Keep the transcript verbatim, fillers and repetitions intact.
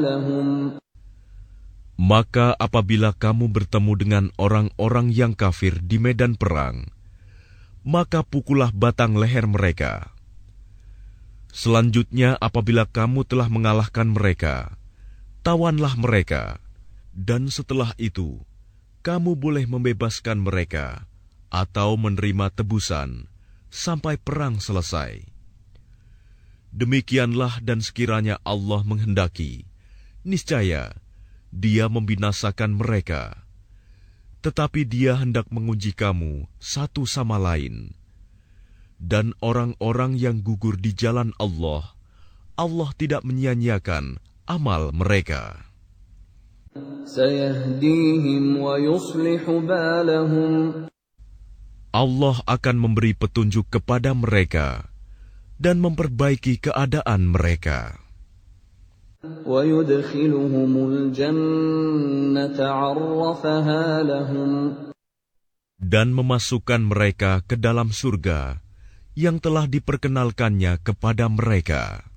Maka apabila kamu bertemu dengan orang-orang yang kafir di medan perang, maka pukullah batang leher mereka. Selanjutnya apabila kamu telah mengalahkan mereka, tawanlah mereka, dan setelah itu kamu boleh membebaskan mereka atau menerima tebusan sampai perang selesai. Demikianlah, dan sekiranya Allah menghendaki, niscaya Dia membinasakan mereka. Tetapi Dia hendak menguji kamu satu sama lain. Dan orang-orang yang gugur di jalan Allah, Allah tidak menyia-nyiakan amal mereka. Allah akan memberi petunjuk kepada mereka dan memperbaiki keadaan mereka. Dan memasukkan mereka ke dalam surga yang telah diperkenalkannya kepada mereka.